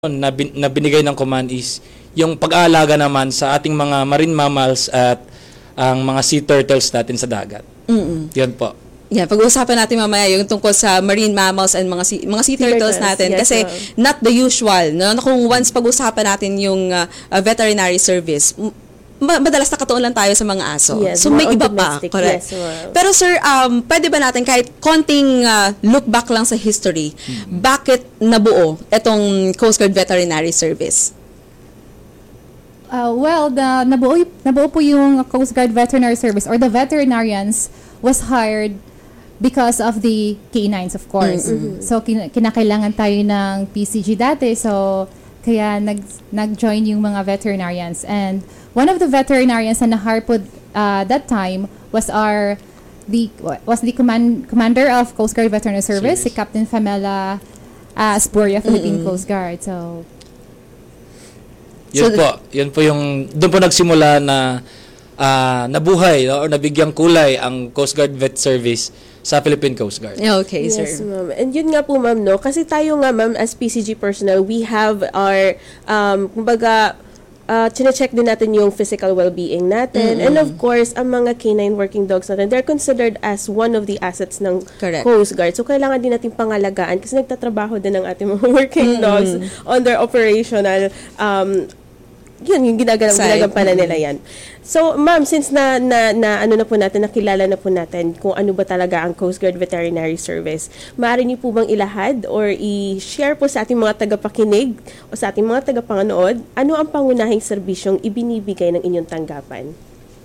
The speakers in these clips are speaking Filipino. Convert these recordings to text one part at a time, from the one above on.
na binigay ng command is yung pag-aalaga naman sa ating mga marine mammals at ang mga sea turtles natin sa dagat. Yan po. Yan, pag-uusapan natin mamaya yung tungkol sa marine mammals and mga sea turtles natin. Yes, Kasi not the usual. No? Kung once pag-uusapan natin yung veterinary service, madalas nakatuon lang tayo sa mga aso. Yes, so may iba pa, domestic. correct? Yes, well. Pero sir, pwede ba natin kahit konting look back lang sa history, bakit nabuo itong Coast Guard Veterinary Service? Nabuo po yung Coast Guard Veterinary Service or the veterinarians was hired because of the canines, of course. So, kinakailangan tayo ng PCG dati. So, kaya nag-join yung mga veterinarians. And one of the veterinarians na na-hire po that time was the commander of Coast Guard Veterinary Service, si Captain Famela Sporia, Philippine Coast Guard. So, Yun po yung doon po nagsimula na nabuhay or nabigyang kulay ang Coast Guard Vet Service sa Philippine Coast Guard. Okay, sir. Yes, ma'am. And yun nga po, ma'am, no? Kasi tayo nga, ma'am, as PCG personnel, we have our, kumbaga, chine-check din natin yung physical well-being natin. And of course, ang mga canine working dogs natin, they're considered as one of the assets ng Correct. Coast Guard. So, kailangan din natin pangalagaan kasi nagtatrabaho din ang ating mga working dogs on their operational yun, yung ginagampanan nila yan. So, ma'am, since ano na po natin, nakilala na po natin kung ano ba talaga ang Coast Guard Veterinary Service, maaari niyo po bang ilahad or i-share po sa ating mga tagapakinig o sa ating mga tagapanood, ano ang pangunahing serbisyong ibinibigay ng inyong tanggapan?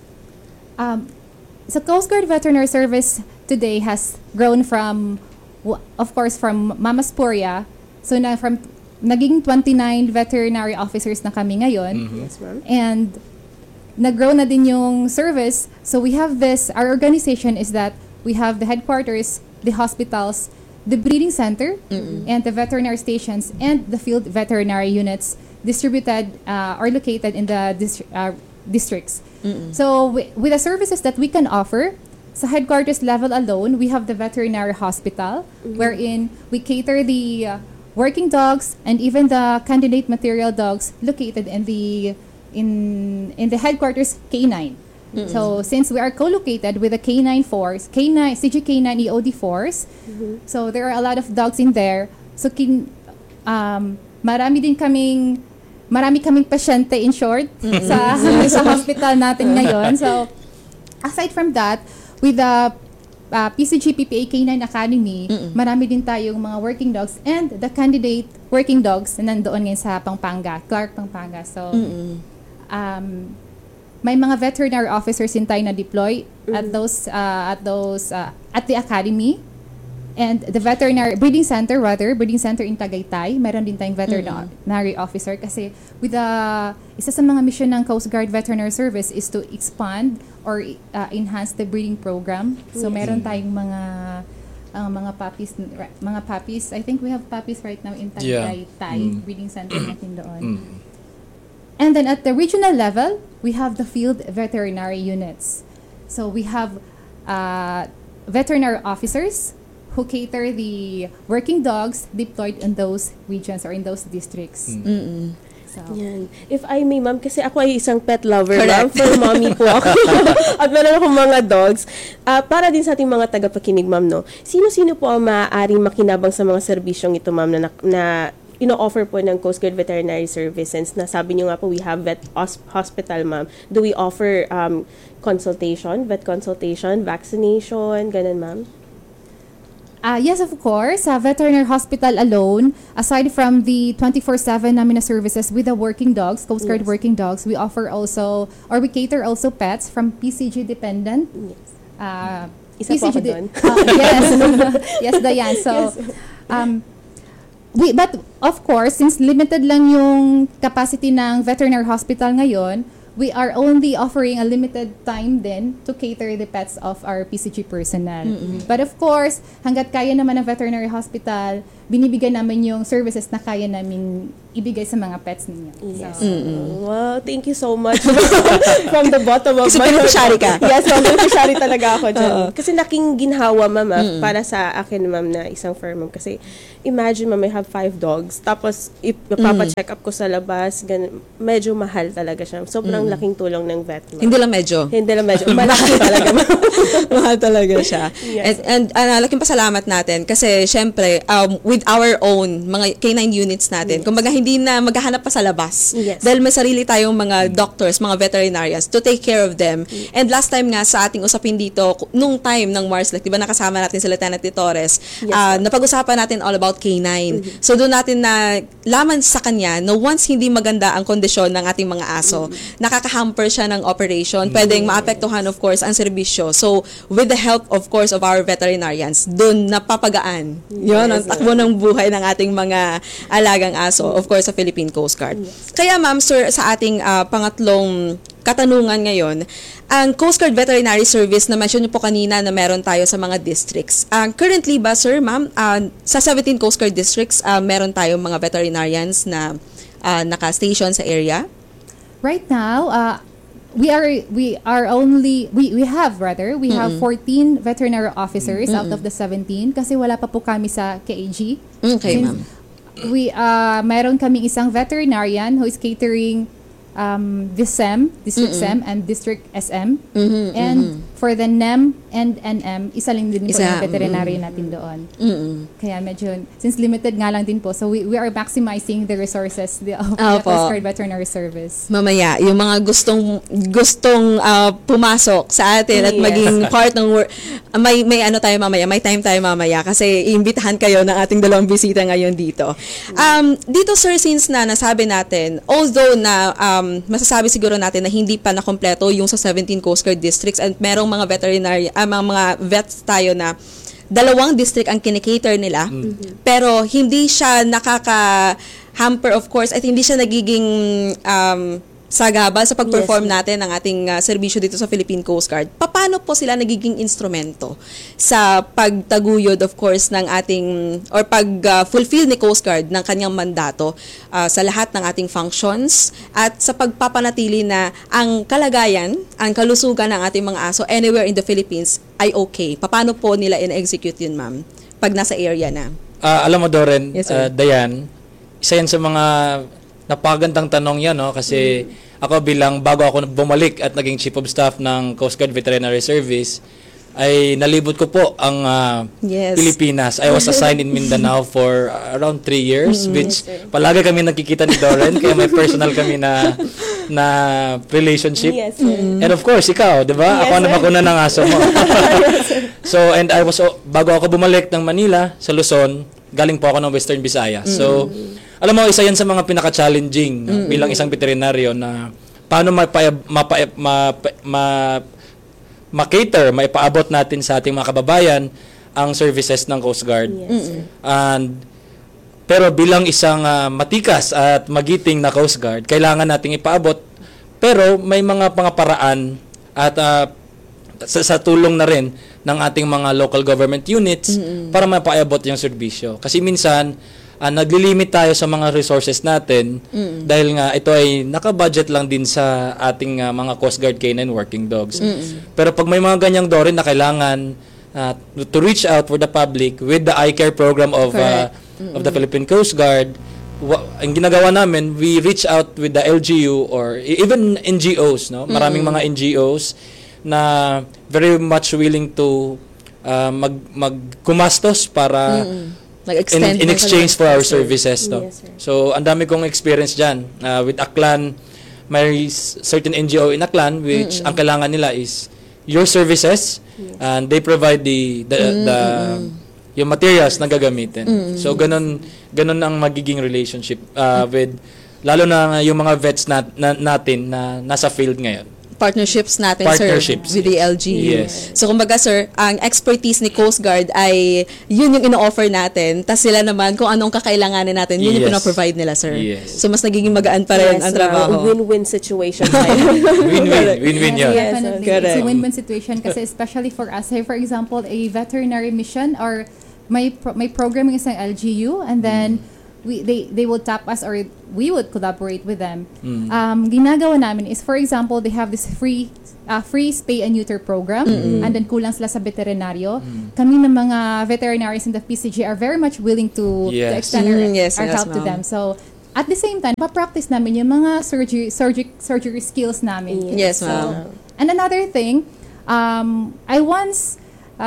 So Coast Guard Veterinary Service today has grown from, of course, from Mama Sporia. So, naging 29 veterinary officers na kami ngayon. Yes, ma'am. And nag-grow na din yung service. So we have our organization is that we have the headquarters, the hospitals, the breeding center, and the veterinary stations, and the field veterinary units distributed or located in the districts. So with the services that we can offer, sa headquarters level alone, we have the veterinary hospital, wherein we cater the working dogs and even the candidate material dogs located in the headquarters K9. So since we are co-located with the K9 force, CGK9 EOD force, so there are a lot of dogs in there. So marami kaming pasyente in short sa hospital natin ngayon. So aside from that, with the PCG PPA K9 Academy, marami din tayong mga working dogs and the candidate working dogs na nandoon ngayon sa Clark, Pampanga. So, may mga veterinary officers din tayo na deploy at the academy. And the breeding center in Tagaytay, meron din tayong veterinary officer kasi isa sa mga mission ng Coast Guard Veterinary Service is to expand or enhance the breeding program. So meron tayong mga puppies. I think we have puppies right now in Tagaytay breeding center natin doon. And then at the regional level, we have the field veterinary units. So we have veterinary officers who cater the working dogs deployed in those regions or in those districts. So, yan. If I may, ma'am, kasi ako ay isang pet lover, ma'am. For mommy po ako. At meron akong mga dogs. Para din sa ating mga tagapakinig, ma'am, no? Sino-sino po ang maaaring makinabang sa mga serbisyong ito, ma'am, na ino-offer po ng Coast Guard Veterinary Service? Since nasabi niyo nga po, we have vet hospital, ma'am. Do we offer vet consultation, vaccination, ganun, ma'am? Yes, of course. Veterinary hospital alone, aside from the 24/7 namin na services with the working dogs, Coast Guard working dogs, we offer also, or we cater also pets from PCG dependent. Yes. Isa PCG po ako doon. Yes. Yes, Diane. So, but of course, since limited lang yung capacity ng veterinary hospital ngayon, we are only offering a limited time then to cater the pets of our PCG personnel. But of course, hanggat kaya naman ng veterinary hospital, binibigay namin yung services na kaya namin ibigay sa mga pets ninyo. Yes. So, Wow, thank you so much. From the bottom of Kasi my heart. beneficiary ka. Yes, beneficiary talaga ako dyan. Kasi naking ginhawa, ma'am, para sa akin, ma'am, na isang fur ma'am. Kasi imagine, ma'am, I have 5 dogs. Tapos, ipapacheck up ko sa labas. Medyo mahal talaga siya. Sobrang laking tulong ng vet, ma'am. Hindi lang medyo. Hindi lang medyo. Malaki talaga, ma'am. Mahal talaga siya. Yes. And laking pasalamat natin kasi syempre with our own mga canine units natin, kumbaga hindi na maghahanap pa sa labas. Yes. Dahil may sarili tayong mga doctors, mga veterinarians to take care of them. And last time nga sa ating usapin dito, nung time ng Marslec, di ba nakasama natin si Lieutenant de Torres, napag-usapan natin all about canine. So doon natin na laman sa kanya na once hindi maganda ang kondisyon ng ating mga aso, nakaka-hamper siya ng operation, pwedeng maapektuhan of course ang serbisyo. So with the help of course of our veterinarians, doon napapagaan. Yun ang takbo ng buhay ng ating mga alagang aso, of course sa Philippine Coast Guard. Kaya ma'am, sir, sa ating pangatlong katanungan ngayon, ang Coast Guard Veterinary Service na mention niyo po kanina na meron tayo sa mga districts. Currently ba, sir, ma'am, sa 17 Coast Guard districts, meron tayong mga veterinarians na naka-station sa area? right now, we have 14 veterinary officers out of the 17 kasi wala pa po kami sa KAG. Okay, ma'am. Mayroon kaming isang veterinarian who is catering DISEM, District SEM, and District SM. And for the NEM and NM, isa lang din po yung veterinary natin doon. Kaya medyo, since limited nga lang din po, so we are maximizing the resources of the Coast Guard Veterinary Service. Mamaya, yung mga gustong pumasok sa atin at maging part ng work, may ano tayo mamaya, may time tayo mamaya kasi iimbitahan kayo ng ating dalawang bisita ngayon dito. Dito sir, since na nasabi natin, although na masasabi siguro natin na hindi pa nakompleto yung sa 17 Coast Guard districts and merong mga veterinary, mga vets tayo na 2 district ang kinikater nila, pero hindi siya nakaka-hamper of course at hindi siya nagiging sagabal sa pag-perform natin ng ating serbisyo dito sa Philippine Coast Guard. Paano po sila nagiging instrumento sa pagtaguyod of course ng ating or pag-fulfill ni Coast Guard ng kanyang mandato sa lahat ng ating functions at sa pagpapanatili na ang kalagayan, ang kalusugan ng ating mga aso anywhere in the Philippines ay okay. Paano po nila in-execute yun, ma'am, pag nasa area na? Alam mo, Doren, Yes, sir. Dayan, isa yan sa mga napakagandang tanong yan, no? Kasi ako bago ako bumalik at naging Chief of Staff ng Coast Guard Veterinary Service, ay nalibot ko po ang Pilipinas. I was assigned in Mindanao for around 3 years, which palagi kami nakikita ni Doren, kaya may personal kami na relationship. Yes, sir. And of course, ikaw, di ba? Yes, ako na bakuna ng aso mo. So, and bago ako bumalik ng Manila, sa Luzon, galing po ako ng Western Visayas. So, alam mo, isa yan sa mga pinaka-challenging bilang isang veterinaryo na paano ma-cater, maipaabot natin sa ating mga kababayan ang services ng Coast Guard. Yes, sir. Pero bilang isang matikas at magiting na Coast Guard, kailangan nating ipaabot. Pero may mga pangaparaan at sa tulong na rin ng ating mga local government units para maipaabot yung serbisyo. Kasi minsan, naglilimit tayo sa mga resources natin dahil nga ito ay naka-budget lang din sa ating mga Coast Guard canine working dogs. Pero pag may mga ganyang Doren na kailangan to reach out for the public with the eye care program of the Philippine Coast Guard, ang ginagawa namin, we reach out with the LGU or even NGOs, no? Maraming mga NGOs na very much willing to magkumastos para in exchange for our services, no? Yes, sir. So, ang dami kong experience dyan. With Aklan, may certain NGO in Aklan which ang kailangan nila is your services, and they provide yung materials na gagamitin. So, ganun ang magiging relationship with, lalo na yung mga vets natin na nasa field ngayon. Partnerships natin, Partnerships, sir, with the LGU. Yes. So, kumbaga, sir, ang expertise ni Coast Guard ay yun yung ino-offer natin. Tapos sila naman, kung anong kakailanganin natin, yun yung pino-provide nila, sir. Yes. So, mas nagiging magaan pa rin ang trabaho. Win-win situation. Win-win yun. Yes, Definitely. correct. It's a win-win situation kasi especially for us. Say, for example, a veterinary mission or may program yung isang LGU, and then they will tap us, or we would collaborate with them. Ginagawa namin is, for example, they have this free spay and neuter program, and then kulang sila sa veterinaryo. Kami ng mga veterinaries in the PCG are very much willing to extend our help to them. So at the same time, pa-practice namin yung mga surgery skills namin. Yes, ma'am. And another thing, I once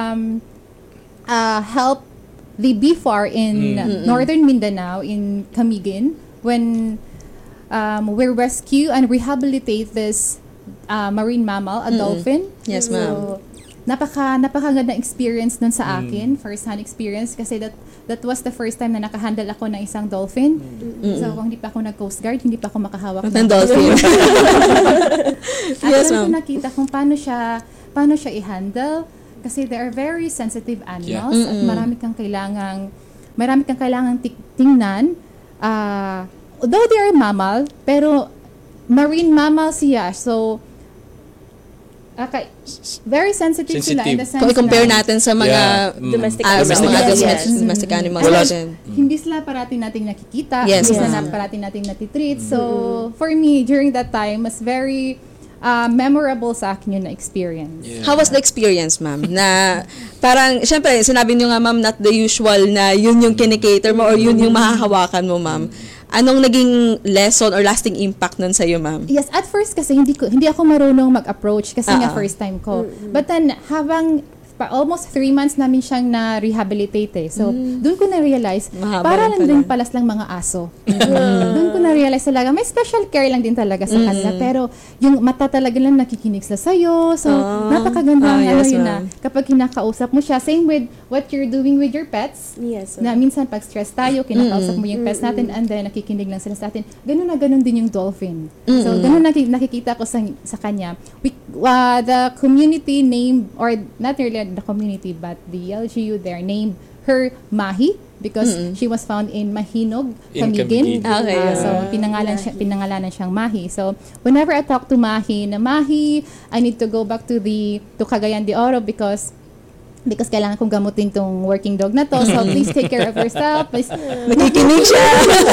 helped the BFAR in Northern Mindanao, in Camiguin, when we rescue and rehabilitate this marine mammal, a dolphin. Yes, ma'am. So, napakaganda experience nun sa akin, first-hand experience, kasi that was the first time na nakahandle ako ng isang dolphin. So, kung hindi pa ako nag-Coast Guard, hindi pa ako makahawak ng dolphin. Yes, ma'am. At nakita kung paano siya i-handle, kasi they are very sensitive animals, at marami kang kailangang tingnan. Although they are mammal, pero marine mammal siya. So, very sensitive sila in the sense kung i-compare natin sa mga domestic animals natin. Hindi sila parating nating nakikita, yes, hindi sila parating nating natitreat. So, for me, during that time, was very memorable sa akin yung experience. Yeah. How was the experience, ma'am? Na parang, syempre, sinabi niyo nga, ma'am, not the usual na yun yung kinikater mo or yun yung mahahawakan mo, ma'am. Anong naging lesson or lasting impact nun sa'yo, ma'am? Yes, at first kasi hindi ako marunong mag-approach kasi nga first time ko. But then, habang almost 3 months namin siyang na-rehabilitate eh. So, doon ko na-realize, para lang din palas lang mga aso. Doon ko na-realize talaga, may special care lang din talaga sa kanila. Pero, yung mata talaga lang nakikinig sila sa'yo. So, napakaganda yun na kapag kinakausap mo siya. Same with what you're doing with your pets. Yes. Na minsan, pag stress tayo, kinakausap mo yung pets natin, and then nakikinig lang sila sa atin. Ganun na ganun din yung dolphin. So, ganun nakikita ko sa kanya. The community name, or not really the community, but the LGU there named her Mahi because she was found in Mahinog, Camiguin. Okay. So pinangalanan siyang Mahi. So whenever I talk to Mahi, I need to go back to Cagayan de Oro because kailangan kong gamutin tong working dog na to. So please take care of yourself. Please. Nakikinig siya.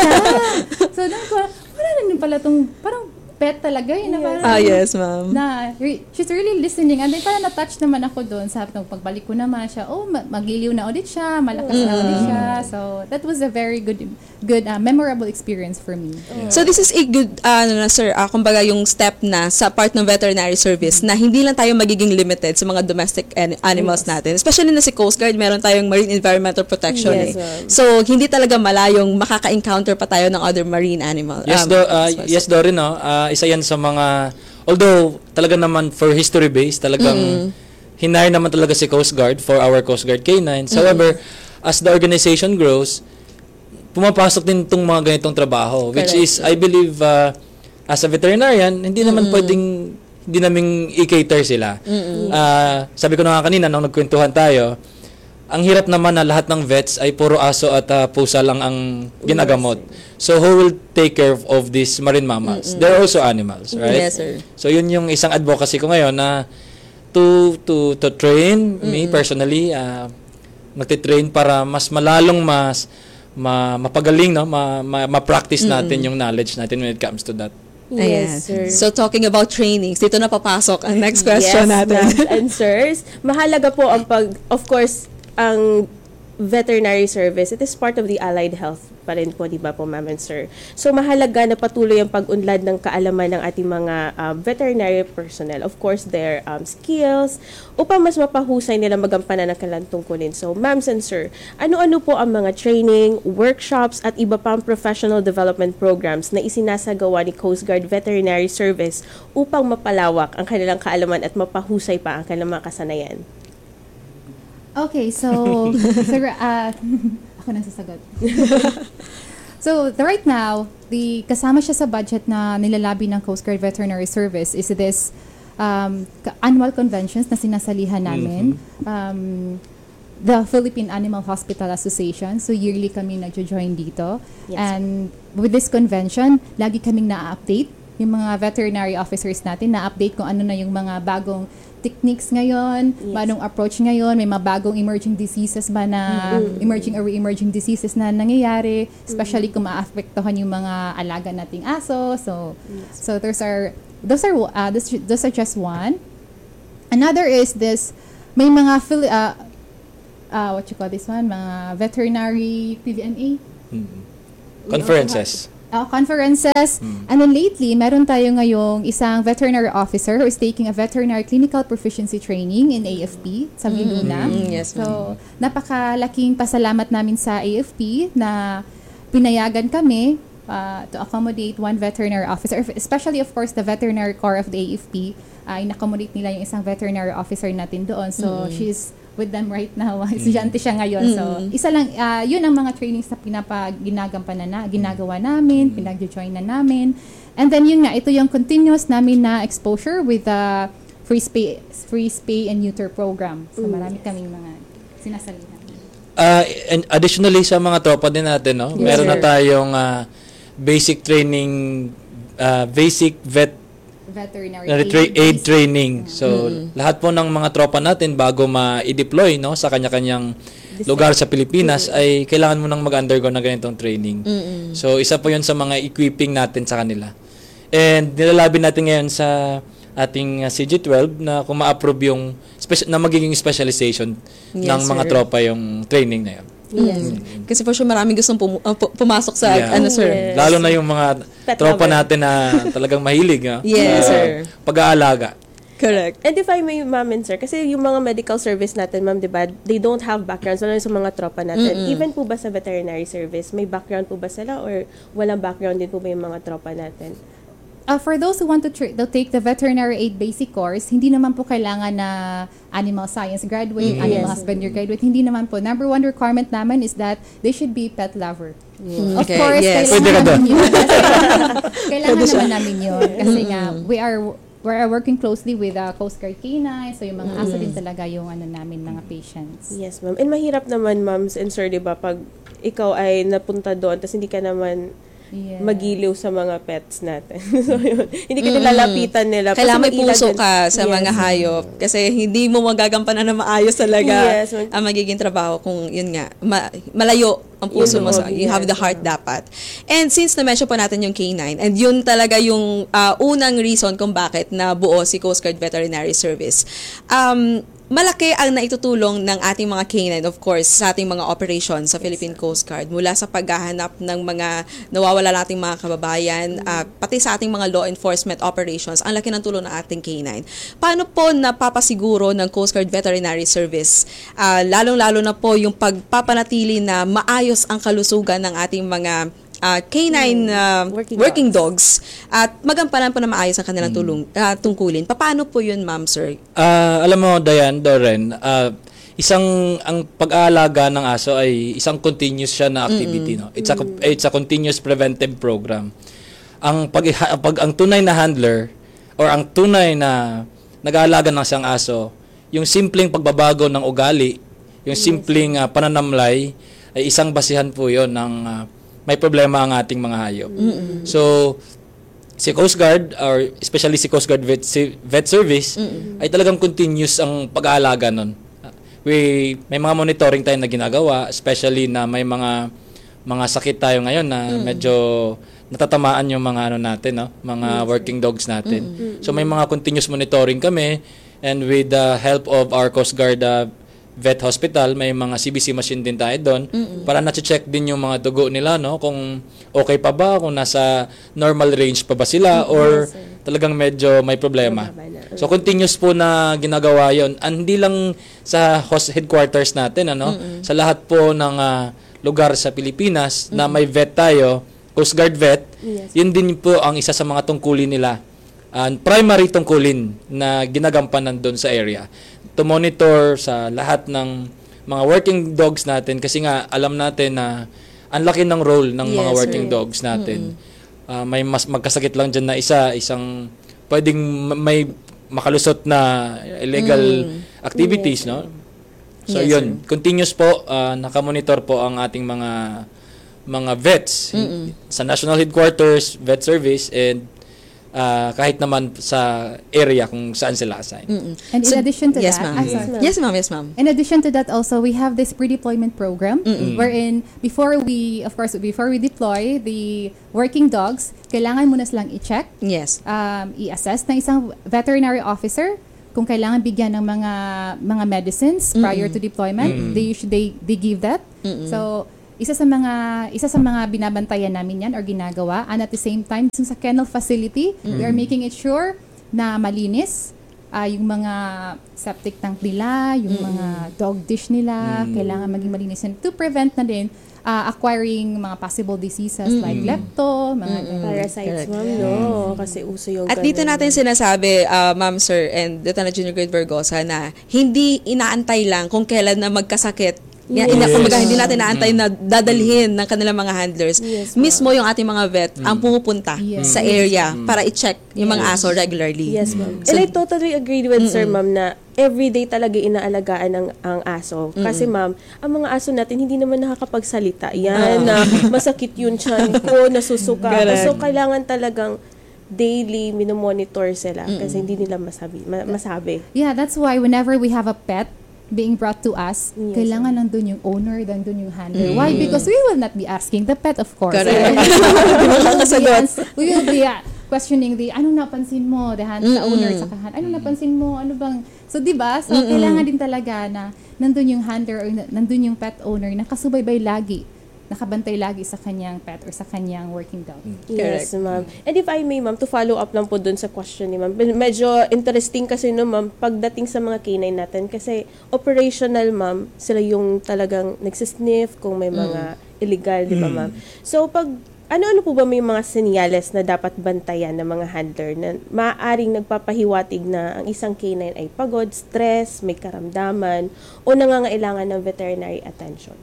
So doon ko, wala na din pala tong parang pet talaga yun. Yes, ma'am. She's really listening. And then parang na-touch naman ako doon. Sa pagbalik ko naman siya, magliliw na ulit siya, malakas na ulit siya. So, that was a very good memorable experience for me. Yeah. So, this is a good, sir, kumbaga yung step na sa part ng veterinary service na hindi lang tayo magiging limited sa mga domestic animals natin. Especially na si Coast Guard, meron tayong marine environmental protection. So, hindi talaga malayong makaka-encounter pa tayo ng other marine animals. Yes, Dory, no? Isa yan sa mga, although talaga naman for history based, talagang hinire naman talaga si Coast Guard for our Coast Guard K9s. However, as the organization grows, pumapasok din itong mga ganitong trabaho, which is, I believe, as a veterinarian, hindi naman pwedeng, hindi namin i-cater sila. Sabi ko na nga kanina, nung nagkwentuhan tayo, ang hirap naman na lahat ng vets ay puro aso at pusa lang ang ginagamot. So, who will take care of these marine mammals? They're also animals, right? Yes, sir. So, yun yung isang advocacy ko ngayon na to train me personally, magti-train para mas malalong mapagaling, no? Ma-practice natin yung knowledge natin when it comes to that. Yes, sir. So, talking about trainings, dito na papasok ang next question natin. Yes, and sirs, mahalaga po ang of course, ang veterinary service, it is part of the allied health pa rin po, di ba po, ma'am and sir? So, mahalaga na patuloy ang pag-unlad ng kaalaman ng ating mga veterinary personnel. Of course, their skills, upang mas mapahusay nila magampanan ang kanilang tungkulin. So, ma'am and sir, ano-ano po ang mga training, workshops, at iba pang professional development programs na isinasagawa ni Coast Guard Veterinary Service upang mapalawak ang kanilang kaalaman at mapahusay pa ang kanilang mga kasanayan? Okay, so ako nang sasagot. So, right now, kasama siya sa budget na nilalabi ng Coast Guard Veterinary Service is this annual conventions na sinasalihan namin. The Philippine Animal Hospital Association. So, yearly kami nag-join dito. Yes. And with this convention, lagi kaming na-update yung mga veterinary officers natin, na-update kung ano na yung mga bagong techniques ngayon, anong approach ngayon, may mga bagong emerging diseases ba na emerging or re-emerging diseases na nangyayari, especially kung maapektuhan yung mga alaga nating aso. So those are just one. Another is this, may mga what you call this one, mga veterinary PVMA Conferences. Conferences. And then lately, meron tayo ngayong isang veterinary officer who is taking a veterinary clinical proficiency training in AFP sa Viluna. Yes, So, napakalaking pasalamat namin sa AFP na pinayagan kami to accommodate one veterinary officer, especially of course the veterinary core of the AFP. In-accommodate nila yung isang veterinary officer natin doon. So, she's with them right now. Estudyante siya ngayon. So, isa lang, yun ang mga trainings na ginagawa namin, pinag-join na namin. And then yun nga, ito yung continuous namin na exposure with the free spay and neuter program. So, marami kaming mga sinasalihan. And additionally sa mga tropa din natin, no? Meron na tayong basic training, basic veterinary aid training. So, lahat po ng mga tropa natin bago ma-deploy, no, sa kanya-kanyang lugar sa Pilipinas ay kailangan mo nang mag-undergo ng ganitong training. So, isa po 'yun sa mga equipping natin sa kanila. And nilalabin natin ngayon sa ating CG12 na kung ma-approve yung na magiging specialization ng mga tropa yung training na 'yon. Yes. Kasi for sure maraming gustong pumasok sa sir. Lalo na yung mga tropa natin na talagang mahilig sir. Pag-aalaga. Correct. And if I may, ma'am and sir, kasi yung mga medical service natin, ma'am, di ba, they don't have backgrounds, lalo sa mga tropa natin. Even po ba sa veterinary service, may background po ba sila or walang background din po ba yung mga tropa natin? For those who want to take the veterinary aid basic course, hindi naman po kailangan na animal science graduate, animal husbandry graduate. Hindi naman po. Number one requirement naman is that they should be pet lover. Of course, kailangan namin yun. Kailangan naman namin yun. Kasi nga, we are working closely with Coast Guard K9. So, yung mga aso din talaga yung namin, mga patients. Yes, ma'am. And mahirap naman, ma'ams and sir, di ba, pag ikaw ay napunta doon, tapos hindi ka naman magiliw sa mga pets natin. So, yun. Hindi ka nilalapitan nila. Kailangan may puso ka sa mga hayop. Kasi hindi mo magagampanan na maayos talaga ang magiging trabaho kung yun nga, malayo ang puso mo. You have the heart dapat. And since na-mention pa natin yung K9, and yun talaga yung unang reason kung bakit nabuo si Coast Guard Veterinary Service. Malaki ang naitutulong ng ating mga K9, of course, sa ating mga operations sa Philippine Coast Guard. Mula sa paghahanap ng mga nawawala nating mga kababayan, pati sa ating mga law enforcement operations, ang laki ng tulong ng ating K9. Paano po napapasiguro ng Coast Guard Veterinary Service, lalong-lalo na po yung pagpapanatili na maayos ang kalusugan ng ating mga K9 working dogs at magampanan po na maayos ang kanilang tungkulin. Paano po yun, ma'am, sir? Alam mo, Diane, Doren, ang pag-aalaga ng aso ay isang continuous siya na activity. No? It's a continuous preventive program. Ang tunay na handler or ang tunay na nag-aalaga ng isang aso, yung simpleng pagbabago ng ugali, yung simpleng pananamlay, ay isang basihan po yon ng may problema ang ating mga hayop. So, si Coast Guard, or especially si Coast Guard Vet Service, ay talagang continuous ang pag-aalaga nun. May mga monitoring tayo na ginagawa, especially na may mga sakit tayo ngayon na medyo natatamaan yung mga natin, mga working dogs natin. So, may mga continuous monitoring kami, and with the help of our Coast Guard vet hospital, may mga CBC machine din tayo doon para na-check din yung mga dugo nila, no, kung okay pa ba, kung nasa normal range pa ba sila or talagang medyo may problema. So continuous po na ginagawa 'yon. Hindi lang sa headquarters natin, sa lahat po ng lugar sa Pilipinas na may vet tayo, Coast Guard vet, yun din po ang isa sa mga tungkulin nila. Primary tungkulin na ginagampanan doon sa area, to monitor sa lahat ng mga working dogs natin, kasi nga alam natin na ang laki ng role ng mga working dogs natin. May mas magkasakit lang dyan na isang pwedeng may makalusot na illegal activities, no? So yun, continuous po, nakamonitor po ang ating mga vets sa National Headquarters Vet Service, and kahit naman sa area kung saan sila assign. And in addition to yes, that, ma'am. sorry. Yes, ma'am. Yes, ma'am. In addition to that, also we have this pre-deployment program wherein before we deploy the working dogs, kailangan muna silang i-check, Yes. i-assess ng isang veterinary officer kung kailangan bigyan ng mga medicines prior to deployment. They give that. So isa sa mga binabantayan namin yan or ginagawa, and at the same time sa kennel facility, we are making it sure na malinis yung mga septic tank nila, yung mga dog dish nila, kailangan maging malinis yan to prevent na din acquiring mga possible diseases like lepto, mga Parasites, ma'am, no? Kasi uso yung At dito natin sinasabi, Ma'am Sir and Lieutenant Junior Grade Vergosa, na hindi inaantay lang kung kailan na magkasakit. Kumbaga, hindi natin naantay na dadalhin ng kanilang mga handlers. Mismo yung ating mga vet ang pumupunta sa area para i-check yung mga aso regularly. Yes, ma'am. And I totally agree with Sir, ma'am, na everyday talaga inaalagaan ang aso. Kasi, ma'am, ang mga aso natin hindi naman nakakapagsalita. Yan, na masakit yun tiyan ko, nasusuka. So, kailangan talagang daily minomonitor sila kasi hindi nila masabi. Yeah, that's why whenever we have a pet being brought to us, kailangan nandun yung owner, nandun yung handler. Why? Because we will not be asking the pet, of course. Yes, we will be questioning anong napansin mo, the owner sa anong napansin mo, ano bang, so diba? So kailangan din talaga na nandun yung handler or nandun yung pet owner na kasubaybay lagi, nakabantay lagi sa kanyang pet or sa kanyang working dog. Yes, ma'am. And if I may, ma'am, to follow up lang po dun sa question ni ma'am. Medyo interesting kasi no, ma'am, pagdating sa mga canine natin kasi operational, ma'am, sila yung talagang nagsisniff kung may mga illegal, di ba, ma'am? So, ano-ano po ba may mga senyales na dapat bantayan ng mga handler na maaaring nagpapahiwatig na ang isang canine ay pagod, stress, may karamdaman, o nangangailangan ng veterinary attention?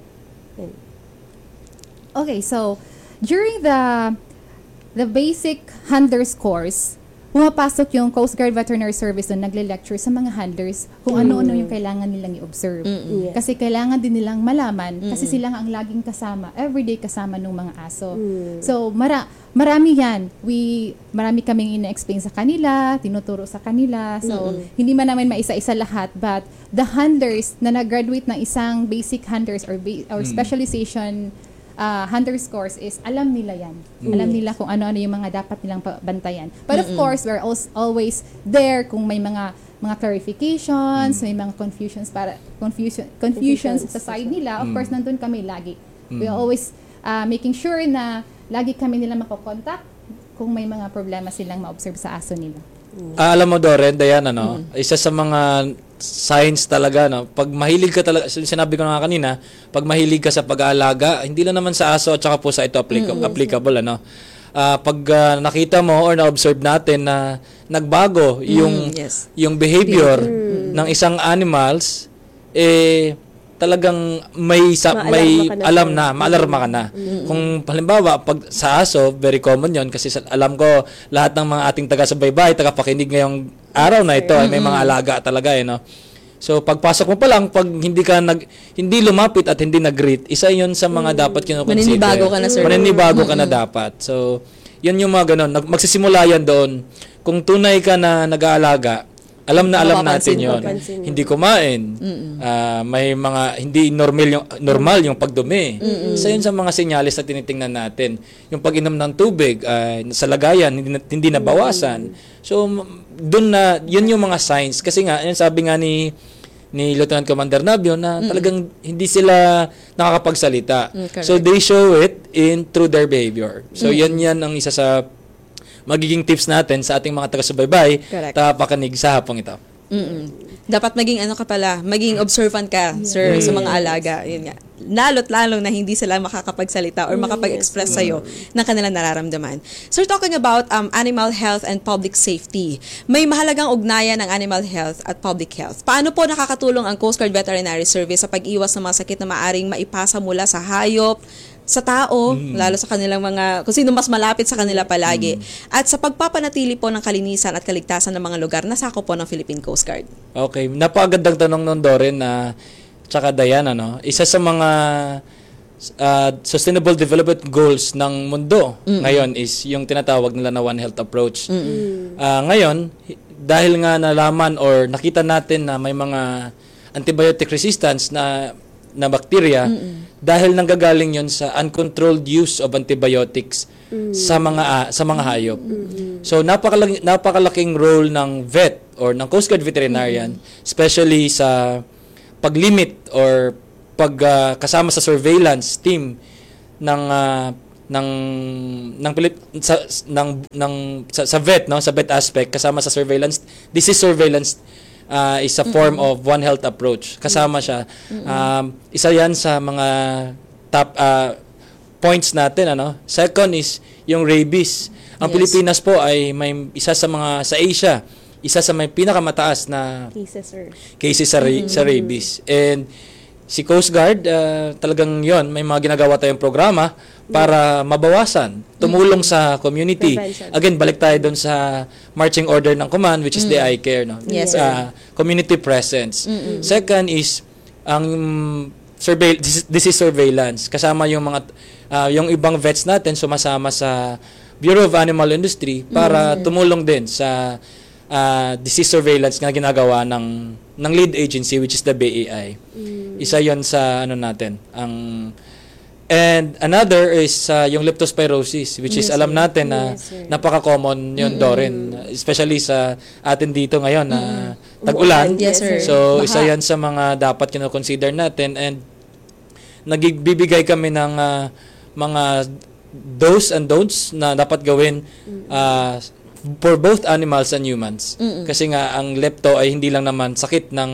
Okay, so during the basic handlers course, pumapasok yung Coast Guard Veterinary Service doon, nagle-lecture sa mga handlers kung ano-ano yung kailangan nilang i-observe. Kasi kailangan din nilang malaman, kasi sila nga ang laging kasama, everyday kasama ng mga aso. So, marami yan. Marami kaming ina-explain sa kanila, tinuturo sa kanila. So, hindi man namin maisa-isa lahat, but the handlers na nag-graduate ng isang basic handlers or specialization handlers course is alam nila yan. Alam nila kung ano-ano yung mga dapat nilang bantayan. But of course, we're always there kung may mga clarifications, may mga confusions sa side nila. Of course, nandun kami lagi. We always making sure na lagi kami nila makokontak kung may mga problema silang ma-observe sa aso nila. Alam mo, Doren, Diana, isa sa mga signs talaga, pag mahilig ka talaga, sinabi ko na nga kanina, pag mahilig ka sa pag-aalaga, hindi lang naman sa aso at saka po sa ito applicable, pag nakita mo or na-observe natin na nagbago yung behavior ng isang animals, talagang maalarma ka na. Kung halimbawa, pag sa aso, very common yon kasi alam ko lahat ng mga ating taga-subaybay, tagapakinig ngayong araw na ito, ay may mga alaga talaga So pagpasok mo pa lang, pag hindi lumapit at hindi nag-greet, isa 'yon sa mga dapat kino-consider. Maninibago ka na, sir. Maninibago ka na dapat. So, 'yan yung mga ganun. Magsisimula yan doon. Kung tunay ka na nag-aalaga, alam natin yon. Hindi kumain. May mga hindi normal yung pagdumi. Isa yun sa mga senyales na tinitingnan natin. Yung pag-inom ng tubig sa lagayan hindi nabawasan. So doon na yun yung mga signs kasi nga yun sabi nga ni Lieutenant Commander Nabio na talagang hindi sila nakakapagsalita. So they show it through their behavior. So yan ang isa sa magiging tips natin sa ating mga taga-subaybay tapakinig sa hapong ito. Dapat maging observant ka, sir, sa mga alaga. Yun nga. Lalo't-lalo na hindi sila makakapagsalita or makapag-express sa'yo ng kanilang nararamdaman. Sir, talking about animal health and public safety, may mahalagang ugnayan ng animal health at public health. Paano po nakakatulong ang Coast Guard Veterinary Service sa pag-iwas ng mga sakit na maaring maipasa mula sa hayop, sa tao, lalo sa kanilang kung sino mas malapit sa kanila palagi, at sa pagpapanatili po ng kalinisan at kaligtasan ng mga lugar na sakop po ng Philippine Coast Guard? Okay, napakagandang tanong nun, Doren, tsaka Diana, isa sa mga Sustainable Development Goals ng mundo ngayon is yung tinatawag nila na One Health approach. Ngayon, dahil nga nalaman or nakita natin na may mga antibiotic resistance na bacteria, dahil nanggagaling yon sa uncontrolled use of antibiotics sa mga hayop. So napakalaking role ng vet or ng Coast Guard veterinarian, especially sa paglimit or kasama sa surveillance team sa vet, no, sa vet aspect, kasama sa disease surveillance is a form of One Health approach. Kasama siya. Isa 'yan sa mga top points natin, ano. Second is yung rabies. Ang Pilipinas po ay may isa sa Asia, isa sa may pinakamataas na cases sa rabies. And si Coast Guard, talagang yon, may mga ginagawa tayong programa para mabawasan, tumulong sa community. Prevention. Again, balik tayo doon sa marching order ng command, which is the eye care, no? Yes, Community presence. Second is ang disease surveillance. Kasama yung mga yung ibang vets natin sumasama sa Bureau of Animal Industry para tumulong din sa disease surveillance na ginagawa ng lead agency, which is the BAI. Isa 'yon sa natin. And another is yung leptospirosis, which is alam natin na napaka-common yun, Dorin, especially sa atin dito ngayon na tag-ulan. Yes, sir. So isa 'yan sa mga dapat kino-consider natin, and nagbibigay kami ng mga do's and don'ts na dapat gawin for both animals and humans. Kasi nga ang lepto ay hindi lang naman sakit ng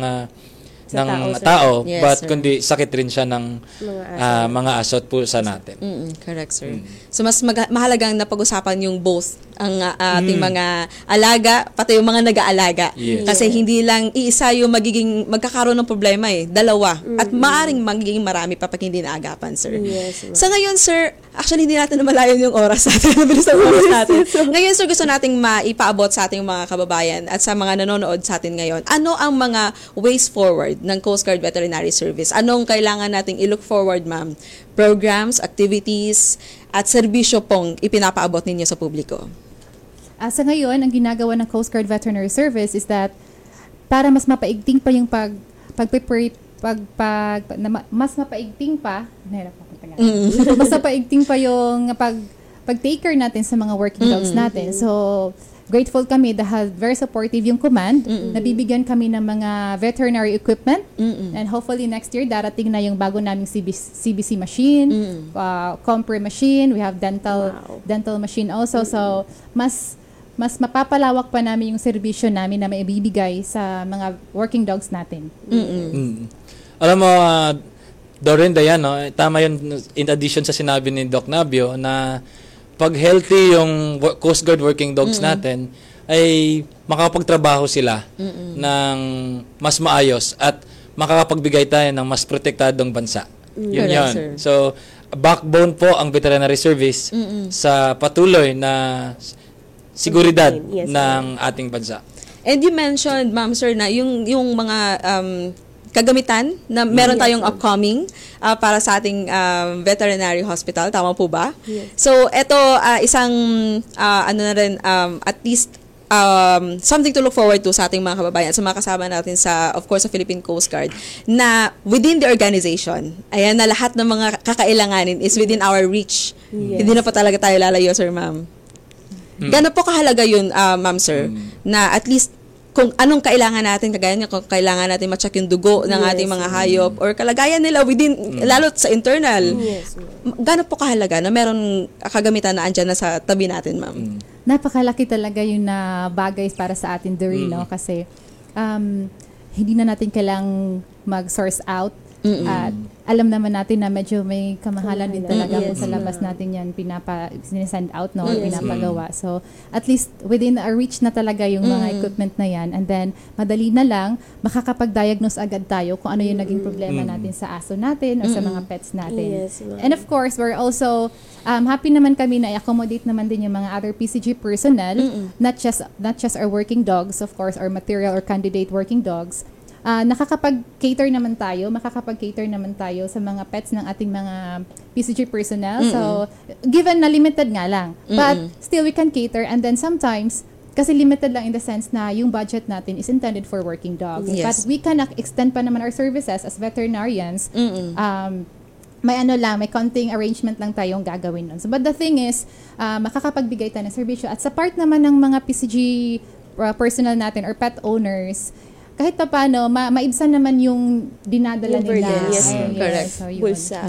tao, Yes, but sir. kundi sakit rin siya ng mga aso at pusa natin. Correct, sir. So, mas mahalagang napag-usapan yung both ang ating mga alaga, pati yung mga nag-aalaga. Yes. Kasi hindi lang iisa yung magkakaroon ng problema dalawa. At maaring magiging marami pa pag hindi naagapan, sir. Yes, ma'am. Sa ngayon, sir, actually hindi natin namalayan yung oras natin. Nabilis ang oras natin. Ngayon, sir, gusto nating maipaabot sa ating mga kababayan at sa mga nanonood sa atin ngayon. Ano ang mga ways forward ng Coast Guard Veterinary Service? Anong kailangan nating i-look forward, ma'am? Programs, activities, at serbisyo pong ipinapaabot ninyo sa publiko? Sa ngayon, ang ginagawa ng Coast Guard Veterinary Service is that para mas mapaigting pa yung mas mapaigting pa, mas mapaigting pa yung pag-take care natin sa mga working dogs natin. So, grateful kami dahil very supportive yung command. Nabibigyan kami ng mga veterinary equipment. And hopefully next year, darating na yung bago naming CBC machine, Compre machine, we have dental machine also. So, mas mapapalawak pa namin yung serbisyo namin na maibibigay sa mga working dogs natin. Alam mo, Doreen, Dayan, no? Tama yun, in addition sa sinabi ni Doc Nabio, na pag healthy yung Coast Guard working dogs natin, ay makakapagtrabaho sila ng mas maayos at makakapagbigay tayo ng mas protektadong bansa. Yun Correct, yun. sir. So, backbone po ang veterinary service sa patuloy na seguridad Yes, ng ating bansa. And you mentioned, ma'am, sir, na yung mga kagamitan na meron tayong upcoming para sa ating veterinary hospital. Tama po ba? Yes. So, ito isang at least something to look forward to sa ating mga kababayan, sa mga kasama natin of course, sa Philippine Coast Guard, na within the organization, ayan, na lahat ng mga kakailanganin is within our reach. Yes. Hindi na pa talaga tayo lalayo, sir, ma'am. Gano'n po kahalaga yun, ma'am, sir, na at least kung anong kailangan natin, kagaya niya, kung kailangan natin ma-check yung dugo ng ating mga hayop or kalagayan nila within, lalo sa internal. Yes, ma'am. Gano'n po kahalaga na meron kagamitan na andyan na sa tabi natin, ma'am? Napakalaki talaga yung na bagay para sa atin, Doreen, no? Kasi hindi na natin kailangang mag-source out. At alam naman natin na medyo may kamahalan din talaga kung sa labas natin yan sinisend out, no? Or pinapagawa. So, at least within our reach na talaga yung mga equipment na yan. And then, madali na lang, makakapag-diagnose agad tayo kung ano yung naging problema natin sa aso natin or sa mga pets natin. Yes, ma'am. And of course, we're also happy naman kami na i-accommodate naman din yung mga other PCG personnel, not just our working dogs, of course, our material or candidate working dogs. makakapag-cater naman tayo sa mga pets ng ating mga PCG personnel. So, given na limited nga lang. But still, we can cater. And then sometimes, kasi limited lang in the sense na yung budget natin is intended for working dogs. Yes. But we can extend pa naman our services as veterinarians. May konting arrangement lang tayong gagawin nun. So, but the thing is, makakapagbigay tayo ng serbisyo. At sa part naman ng mga PCG personnel natin or pet owners, kahit pa paano, maibsan naman yung dinadala Yung nila. burden, yes. Correct. So, yun. Bulsa.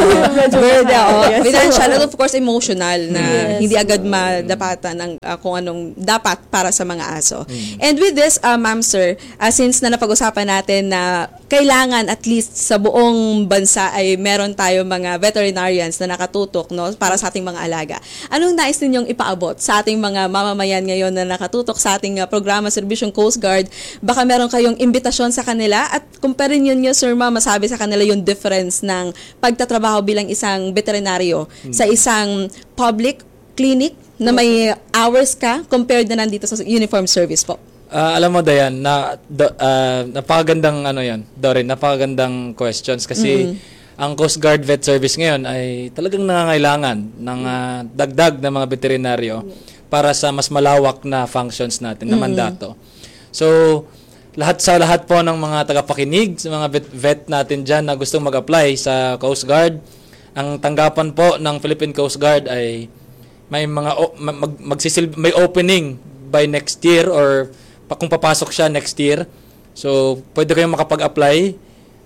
Financial and of course emotional na Yes. hindi agad madapatan ng kung anong dapat para sa mga aso. And with this, ma'am sir, since na napag-usapan natin na kailangan at least sa buong bansa ay meron tayo mga veterinarians na nakatutok, no, para sa ating mga alaga. Anong nais ninyong ipaabot sa ating mga mamamayan ngayon na nakatutok sa ating programa Serbisyong Coast Guard? Baka meron kayong imbitasyon sa kanila at kumparin nyo, sir, ma'am, masabi sa kanila yung difference ng pagtatrabaho bilang isang veterinaryo sa isang public clinic na may hours ka compared na nandito sa uniform service po. Alam mo, Dayan, napakagandang Doreen, napakagandang questions kasi ang Coast Guard Vet Service ngayon ay talagang nangangailangan ng dagdag na mga veterinaryo para sa mas malawak na functions natin na mandato. So, lahat po ng mga tagapakinig, sa mga vet natin dyan na gustong mag-apply sa Coast Guard, ang tanggapan po ng Philippine Coast Guard ay may mga may opening by next year or kung papasok siya next year. So, pwede kayong makapag-apply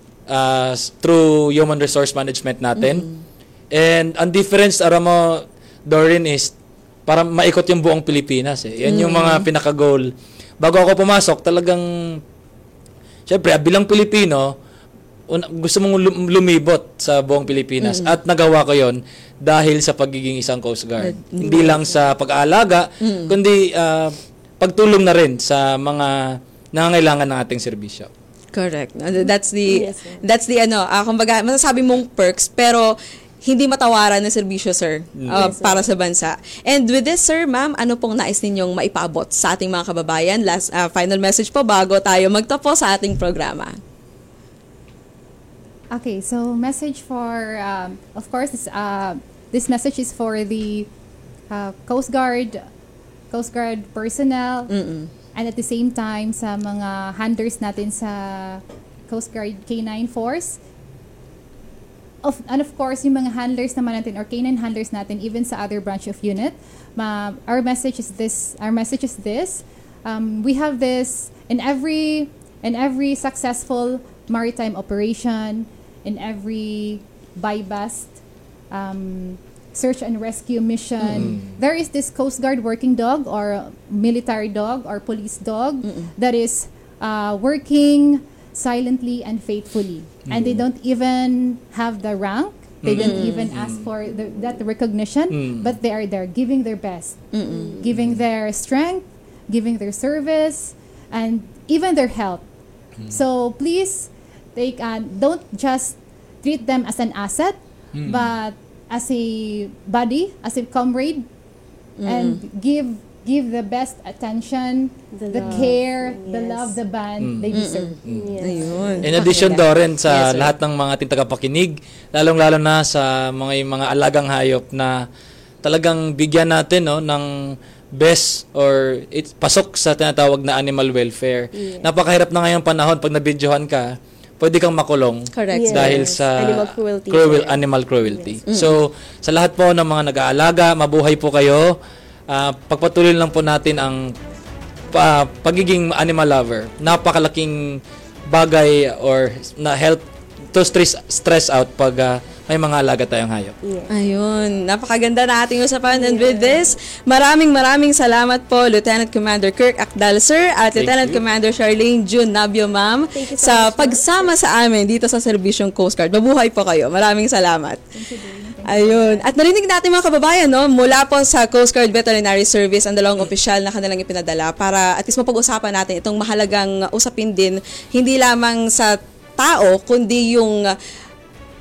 through human resource management natin. And ang difference, aram mo, Doreen, is para maikot yung buong Pilipinas. Yan yung mga pinaka-goal. Bago ako pumasok, talagang, syempre, bilang Pilipino, gusto mong lumibot sa buong Pilipinas. At nagawa ko yon dahil sa pagiging isang Coast Guard. Hindi lang sa pag-aalaga, kundi pagtulong na rin sa mga nangangailangan ng ating serbisyo. Correct. That's the kumbaga masasabi mong perks pero hindi matawaran na serbisyo, sir, para sa bansa. And with this, sir, ma'am, ano pong nais ninyong maipaabot sa ating mga kababayan? Last final message po bago tayo magtapos sa ating programa. Okay, so message for, of course, this message is for the Coast Guard personnel, and at the same time sa mga handlers natin sa Coast Guard K9 Force. And of course, yung mga handlers naman natin or K9 handlers natin even sa other branch of unit. Our message is this. We have this in every successful maritime operation, in every buy-bust search and rescue mission. There is this Coast Guard working dog or military dog or police dog that is working silently and faithfully. And they don't even have the rank. They don't even ask for that recognition, but they are there giving their best, giving their strength, giving their service, and even their health. So please, don't just treat them as an asset, but as a buddy, as a comrade, and give the best attention, the care, the love, the bond they deserve. Ayun. In addition, Doreen, sa lahat ng mga ating tagapakinig, lalong-lalo na sa mga alagang hayop na talagang bigyan natin ng best or pasok sa tinatawag na animal welfare. Napakahirap na ngayong panahon pag nabidyohan ka, pwede kang makulong. Correct. Dahil sa Animal cruelty. So, sa lahat po ng mga nag-aalaga, mabuhay po kayo. Pagpatuloy lang po natin ang pagiging animal lover. Napakalaking bagay or na help to stress out pag may mga alaga tayong hayop. Ayun, napakaganda na ating usapan. And with this, maraming salamat po Lieutenant Commander Kirk Akdal, sir, at Lieutenant Commander Charlene June Nabio, ma'am, sa pagsama sa amin dito sa Serbisyong Coast Guard. Mabuhay po kayo. Maraming salamat. Ayun. At narinig natin mga kababayan, mula po sa Coast Guard Veterinary Service, ang dalawang opisyal na kanilang ipinadala para at least mapag-usapan natin itong mahalagang usapin din, hindi lamang sa tao, kundi yung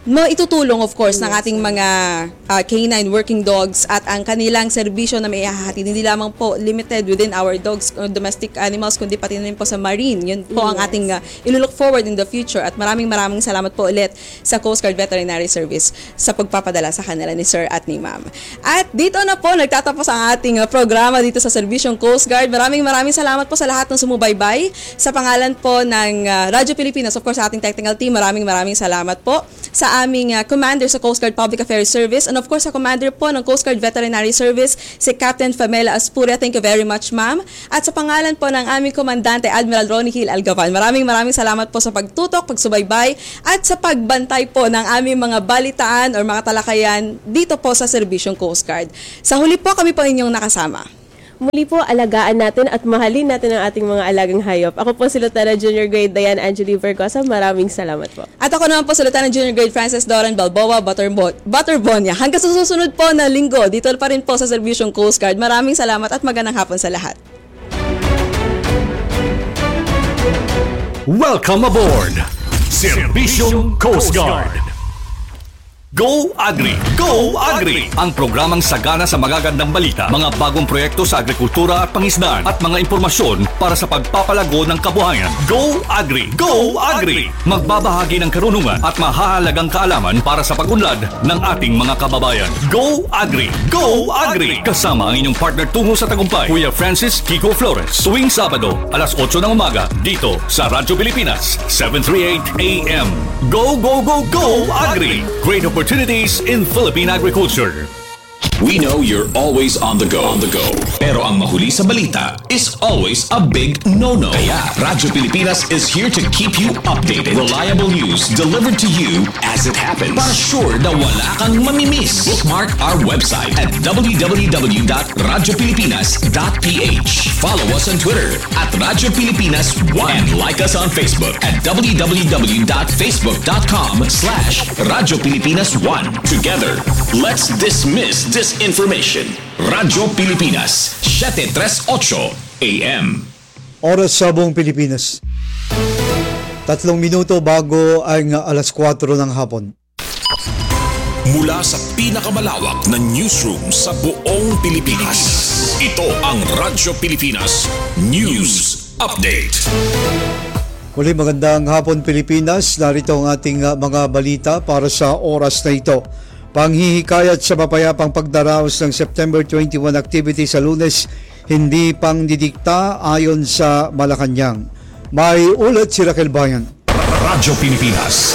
maitutulong of course ng ating mga canine working dogs at ang kanilang serbisyo na may ihahatid hindi lamang po limited within our dogs or domestic animals kundi pati na rin po sa marine. Yun po ang ating ilulook forward in the future at maraming salamat po ulit sa Coast Guard Veterinary Service sa pagpapadala sa kanila ni Sir at ni Ma'am. At dito na po nagtatapos ang ating programa dito sa Serbisyong Coast Guard. Maraming salamat po sa lahat ng sumubaybay. Sa pangalan po ng Radyo Pilipinas, of course sa ating technical team, maraming salamat po sa aming commander sa Coast Guard Public Affairs Service and of course sa commander po ng Coast Guard Veterinary Service, si Captain Famela Aspuria. Thank you very much, ma'am. At sa pangalan po ng aming komandante, Admiral Ronnie Hill Algavan, maraming salamat po sa pagtutok, pagsubaybay at sa pagbantay po ng aming mga balitaan or mga talakayan dito po sa Serbisyong Coast Guard. Sa huli po, kami po inyong nakasama. Muli po, alagaan natin at mahalin natin ang ating mga alagang hayop. Ako po si Lieutenant Junior Grade Diane Angeli Vergosa. Maraming salamat po. At ako naman po si Lieutenant Junior Grade Francis Doran Balboa Butterbonia. Hanggang sa susunod po na linggo, dito pa rin po sa Serbisyong Coast Guard. Maraming salamat at magandang hapon sa lahat. Welcome aboard! Serbisyong Coast Guard! Go Agri! Go Agri! Ang programang sagana sa magagandang balita, mga bagong proyekto sa agrikultura at pangisdaan at mga impormasyon para sa pagpapalago ng kabuhayan. Go Agri! Go Agri! Magbabahagi ng karunungan at mahahalagang kaalaman para sa pag-unlad ng ating mga kababayan. Go Agri! Go Agri! Kasama ang inyong partner tungo sa tagumpay, Kuya Francis Kiko Flores. Tuwing Sabado, alas 8 ng umaga, dito sa Radyo Pilipinas, 738 AM. Go, go, go, go Agri! Great opportunities in Philippine agriculture. We know you're always on the go. Pero ang mahuli sa balita is always a big no-no. Kaya Radyo Pilipinas is here to keep you updated. Reliable news delivered to you as it happens. Para sure na wala kang mamimiss. Bookmark our website at www.radiopilipinas.ph. Follow us on Twitter at Radyo Pilipinas 1 and like us on Facebook at www.facebook.com/Radyo Pilipinas 1. Together, let's dismiss disinformation. Radyo Pilipinas, 738 AM. Oras sa buong Pilipinas. 3 minuto bago ang alas 4 ng hapon. Mula sa pinakamalawak na newsroom sa buong Pilipinas. Ito ang Radyo Pilipinas News Update. Muli magandang hapon Pilipinas. Narito ang ating mga balita para sa oras na ito. Panghihikayat sa mapayapang pagdaraos ng September 21 activity sa Lunes, hindi pang didikta ayon sa Malacanang. May ulat si Raquel Bayan. Radyo Pilipinas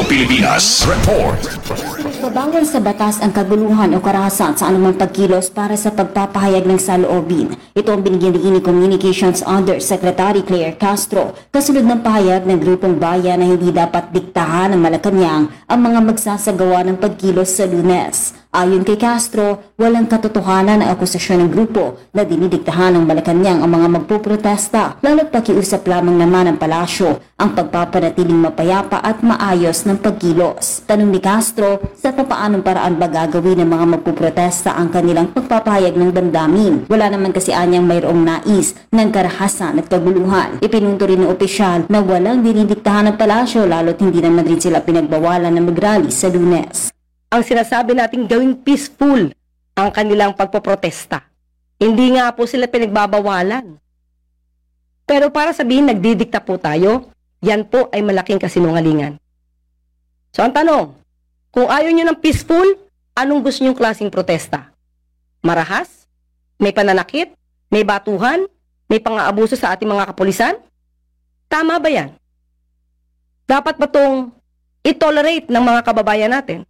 Report. Babawal sa batas ang kaguluhan o karahasan sa anumang pagkilos para sa pagpapahayag ng saloobin. Ito ang binigyan ni Communications Undersecretary Claire Castro kasunod ng pahayag ng grupong bayan na hindi dapat diktahan ng Malacanang ang mga magsasagawa ng pagkilos sa Lunes. Ayon kay Castro, walang katotohanan ang akusasyon ng grupo na dinidiktahan ng Malacanang ang mga magpoprotesta, lalo't pakiusap lamang naman ng palasyo ang pagpapanatiling mapayapa at maayos ng pagkilos. Tanong ni Castro, sa papaanong paraan ba gagawin ng mga magpoprotesta ang kanilang pagpapahayag ng damdamin? Wala naman kasi anyang mayroong nais ng karahasan at kaguluhan. Ipinunto rin ng opisyal na walang dinidiktahan ng palasyo lalo't hindi naman rin sila pinagbawalan na mag-rally sa Lunes. Ang sinasabi nating gawing peaceful ang kanilang pagpoprotesta. Hindi nga po sila pinagbabawalan. Pero para sabihin nagdidikta po tayo, yan po ay malaking kasinungalingan. So ang tanong, kung ayaw nyo ng peaceful, anong gusto nyong klaseng protesta? Marahas? May pananakit? May batuhan? May pang-aabuso sa ating mga kapulisan? Tama ba yan? Dapat ba itong i-tolerate ng mga kababayan natin?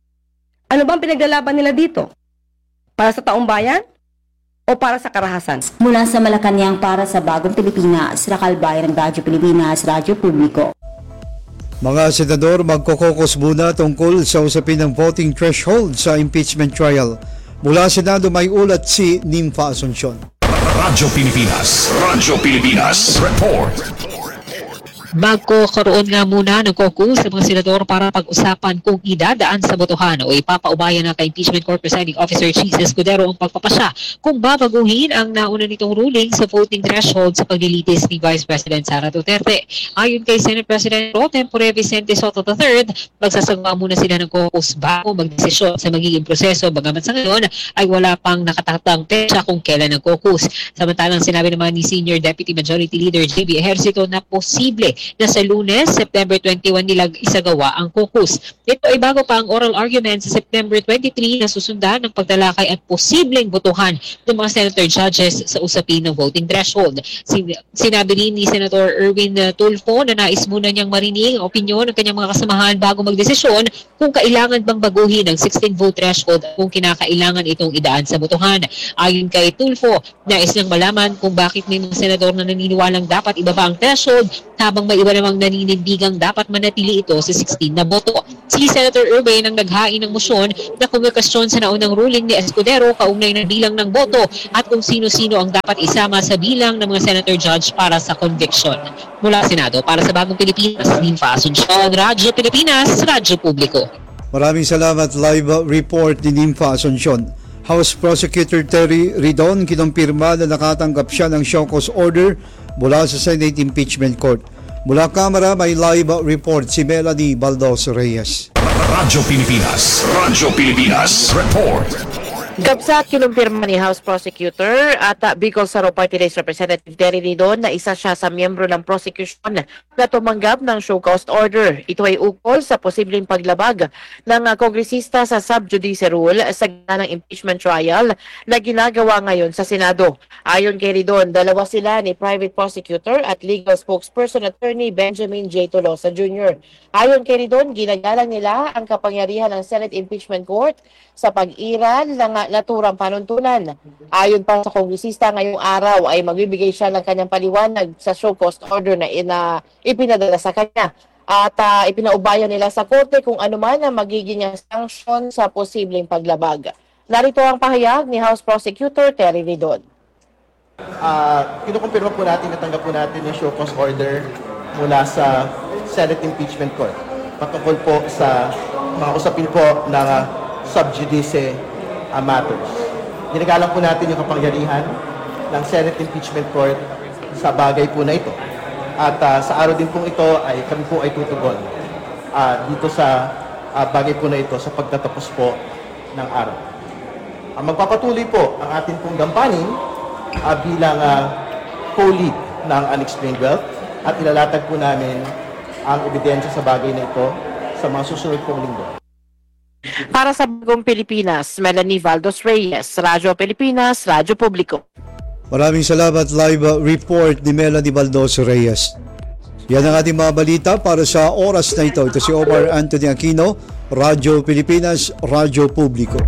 Ano bang pinaglalaban nila dito? Para sa taong bayan? O para sa karahasan? Mula sa Malacanang para sa Bagong Pilipinas, Raquel Bayan ng Radyo Pilipinas, Radyo Publiko. Mga senador magkokokos muna tungkol sa usapin ng voting threshold sa impeachment trial. Mula Senado may ulat si Nympha Asuncion. Radyo Pilipinas Report. Magkakaroon nga muna ng caucus sa mga senador para pag-usapan kung idadaan sa botohan o ipapaubayan ng ka-impeachment court presiding officer Chis Escudero ang pagpapasya kung babaguhin ang nauna nitong ruling sa voting threshold sa paglilitis ni Vice President Sara Duterte. Ayon kay Senate President Pro Tempore Vicente Soto III, magsasagawa muna sila ng caucus bago magdesisyon sa magiging proseso, bagamat sa ngayon ay wala pang nakatakdang petsa kung kailan ang caucus. Samantalang sinabi naman ni Senior Deputy Majority Leader JB Ejercito na posible na sa Lunes, September 21 nila isagawa ang caucus. Ito ay bago pa ang oral argument sa September 23 na susundan ng pagtalakay at posibleng botohan ng mga senator judges sa usapin ng voting threshold. Sinabi rin ni Senator Erwin Tulfo na nais muna niyang marinig ang opinyon ng kanyang mga kasamahan bago magdesisyon kung kailangan bang baguhin ang 16-vote threshold at kung kinakailangan itong idaan sa botohan. Ayon kay Tulfo, nais niyang malaman kung bakit may mga senador na naniniwalang dapat ibaba ang threshold habang may iba namang naninindigang dapat manatili ito sa 16 na boto. Si Senator Urbay ang naghain ng motion na kumukasyon sa naunang ruling ni Escudero kaugnay ng bilang ng boto at kung sino-sino ang dapat isama sa bilang ng mga senator judge para sa conviction. Mula Senado, para sa Bagong Pilipinas, Ninfa Asuncion, Radyo Pilipinas, Radyo Publiko. Maraming salamat. Live report ni Ninfa Asuncion. House Prosecutor Terry Ridon kinumpirma na nakatanggap siya ng show cause order mula sa Senate Impeachment Court. Mula Kamara, may live report si Melanie Baldos Reyes. Radyo Pilipinas report. Gabsat kinumpirma ni House Prosecutor at Bicol Saro Party List Representative Terry Ridon na isa siya sa miyembro ng prosecution na tumanggap ng show cause order. Ito ay ukol sa posibleng paglabag ng kongresista sa sub-judice rule sa gitna ng impeachment trial na ginagawa ngayon sa Senado. Ayon kay Ridon, dalawa sila ni Private Prosecutor at Legal Spokesperson Attorney Benjamin J. Tolosa Jr. Ayon kay Ridon, ginagalang nila ang kapangyarihan ng Senate Impeachment Court sa pag-iral ng naturang panuntunan. Ayon pa sa kongresista, ngayong araw ay magbibigay siya ng kanyang paliwanag sa show cause order na ipinadala sa kanya. At ipinaubayan nila sa korte kung ano man ang magiging sanction sa posibleng paglabag. Narito ang pahayag ni House Prosecutor Terry Ridon. Kinukumpirma po natin, natanggap po natin yung show cause order mula sa Senate Impeachment Court. Patungkol po sa mga usapin po ng sub-judice matters. Ginagalang po natin yung kapangyarihan ng Senate Impeachment Court sa bagay po na ito. At sa araw din pong ito ay kami po ay tutugon dito sa bagay po na ito sa pagtatapos po ng araw. Magpapatuloy po ang ating pong gampanin bilang co-lead ng Unexplained Wealth at ilalatag po namin ang ebidensya sa bagay na ito sa mga susunod pong linggo. Para sa Bagong Pilipinas, Melanie Baldos Reyes, Radyo Pilipinas, Radyo Publiko. Maraming salamat. Live report ni Melanie Baldos Reyes. Yan ang ating mga balita para sa oras na ito. Ito si Omar Anthony Aquino, Radyo Pilipinas, Radyo Publiko.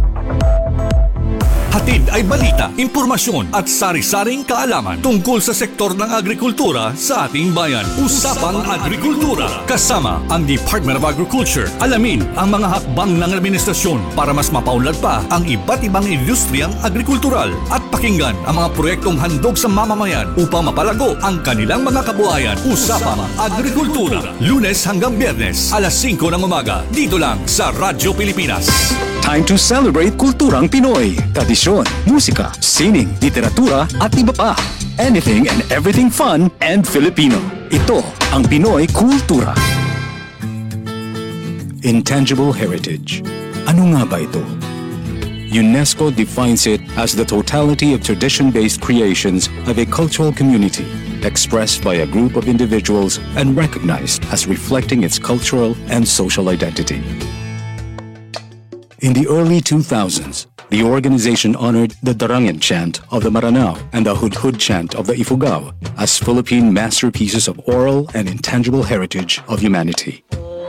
Hatid ay balita, impormasyon at sari-saring kaalaman tungkol sa sektor ng agrikultura sa ating bayan. Usapang Agrikultura kasama ang Department of Agriculture. Alamin ang mga hakbang ng administrasyon para mas mapaunlad pa ang iba't ibang industriyang agrikultural at pakinggan ang mga proyektong handog sa mamamayan upang mapalago ang kanilang mga kabuhayan. Usapang Agrikultura, Lunes hanggang Biyernes, alas 5 ng umaga, dito lang sa Radyo Pilipinas. Time to celebrate kulturang Pinoy. Tradisyon, musika, sining, literatura at iba pa. Anything and everything fun and Filipino. Ito ang Pinoy Kultura. Intangible heritage. Ano nga ba ito? UNESCO defines it as the totality of tradition-based creations of a cultural community expressed by a group of individuals and recognized as reflecting its cultural and social identity. In the early 2000s, the organization honored the Darangan chant of the Maranao and the Hudhud chant of the Ifugao as Philippine masterpieces of oral and intangible heritage of humanity.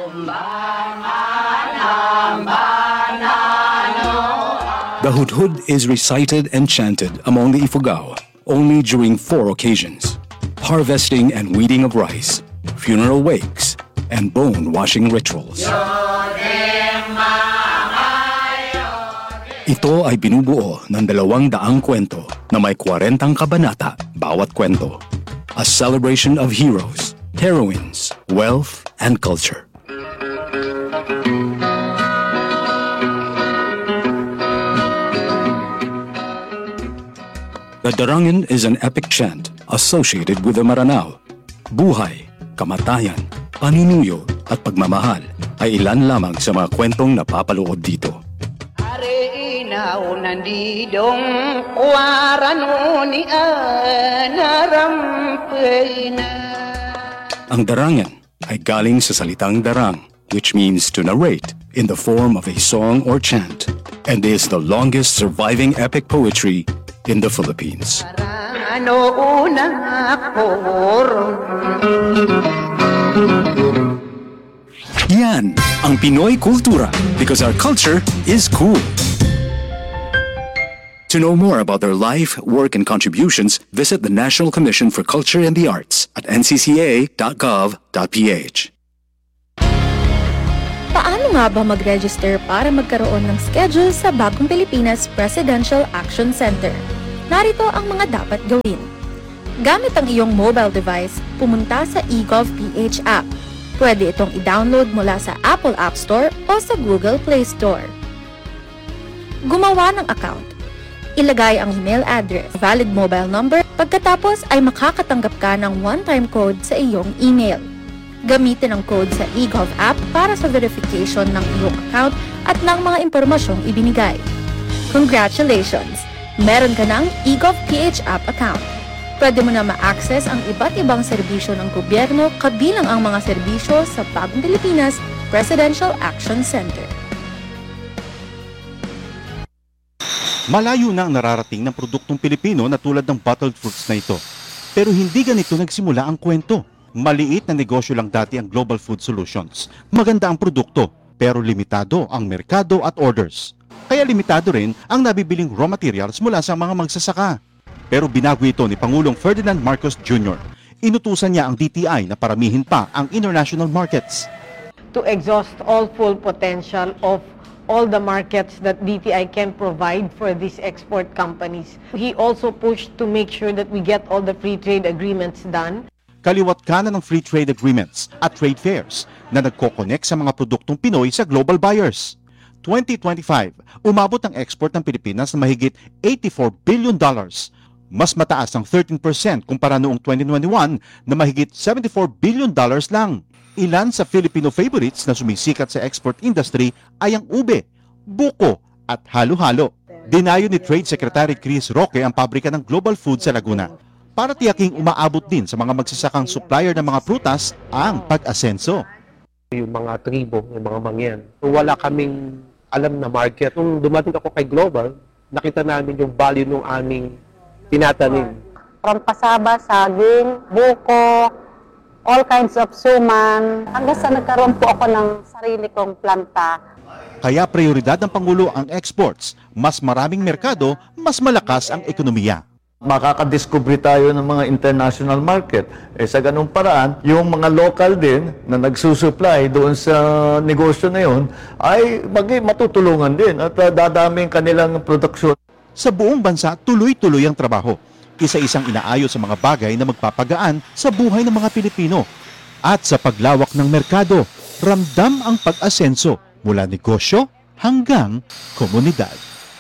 The Hudhud is recited and chanted among the Ifugao only during 4 occasions: harvesting and weeding of rice, funeral wakes, and bone-washing rituals. Ito ay binubuo ng 200 kwento na may 40 kabanata bawat kwento. A celebration of heroes, heroines, wealth, and culture. The Darangan is an epic chant associated with the Maranao. Buhay, kamatayan, panunuyo at pagmamahal ay ilan lamang sa mga kwentong napapaloob dito. Ang Darangan ay galing sa salitang darang, which means to narrate in the form of a song or chant, and is the longest surviving epic poetry in the Philippines. Yan ang Pinoy kultura, because our culture is cool. To know more about their life, work, and contributions, visit the National Commission for Culture and the Arts at ncca.gov.ph. Paano nga ba mag-register para magkaroon ng schedule sa Bagong Pilipinas Presidential Action Center? Narito ang mga dapat gawin. Gamit ang iyong mobile device, pumunta sa eGov.ph app. Pwede itong i-download mula sa Apple App Store o sa Google Play Store. Gumawa ng account. Ilagay ang email address, valid mobile number, pagkatapos ay makakatanggap ka ng one-time code sa iyong email. Gamitin ang code sa eGov app para sa verification ng iyong account at ng mga impormasyong ibinigay. Congratulations! Meron ka ng eGov.ph app account. Pwede mo na ma-access ang iba't ibang serbisyo ng gobyerno kabilang ang mga serbisyo sa Bagong Pilipinas Presidential Action Center. Malayo na ang nararating ng produktong Pilipino na tulad ng bottled fruits na ito. Pero hindi ganito nagsimula ang kwento. Maliit na negosyo lang dati ang Global Food Solutions. Maganda ang produkto, pero limitado ang merkado at orders. Kaya limitado rin ang nabibiling raw materials mula sa mga magsasaka. Pero binago ito ni Pangulong Ferdinand Marcos Jr. Inutusan niya ang DTI na paramihin pa ang international markets. To exhaust all full potential of all the markets that DTI can provide for these export companies. He also pushed to make sure that we get all the free trade agreements done. Kaliwat kanan ng free trade agreements at trade fairs na nagko-connect sa mga produktong Pinoy sa global buyers. 2025, umabot ang export ng Pilipinas na mahigit $84 billion. Mas mataas ng 13% kumpara noong 2021 na mahigit $74 billion lang. Ilan sa Filipino favorites na sumisikat sa export industry ay ang ube, buko at halo-halo. Dinayo ni Trade Secretary Chris Roque ang pabrika ng Global Food sa Laguna para tiyaking umaabot din sa mga magsasakang supplier ng mga prutas ang pag-asenso. Yung mga tribo, yung mga mangyan, wala kaming alam na market. Nung dumating ako kay Global, nakita namin yung value ng aming tinatanim. From pasaba, saging, buko, all kinds of suman, hanggang sa nagkaroon po ako ng sarili kong planta. Kaya prioridad ng Pangulo ang exports. Mas maraming merkado, mas malakas ang ekonomiya. Makakadiscover tayo ng mga international market. Sa ganung paraan, yung mga local din na nagsusupply doon sa negosyo na yun ay matutulungan din at dadami kanilang produksyon. Sa buong bansa, tuloy-tuloy ang trabaho. Isa-isang inaayos sa mga bagay na magpapagaan sa buhay ng mga Pilipino. At sa paglawak ng merkado, ramdam ang pag-asenso mula negosyo hanggang komunidad.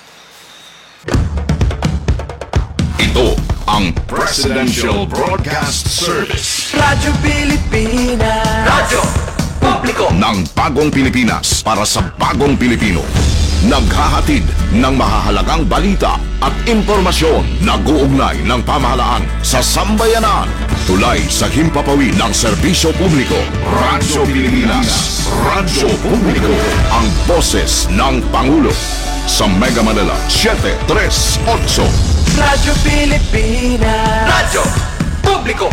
Ito ang Presidential Broadcast Service. Radyo Pilipinas. Radyo Publiko ng Bagong Pilipinas para sa Bagong Pilipino. Naghahatid ng mahahalagang balita at impormasyon na guugnay ng pamahalaan sa sambayanan. Tulay sa himpapawid ng serbisyo publiko. Radyo Pilipinas. Radyo Publiko. Ang boses ng Pangulo. Sa Mega Manila, 738. Radyo Pilipinas. Radyo Publiko.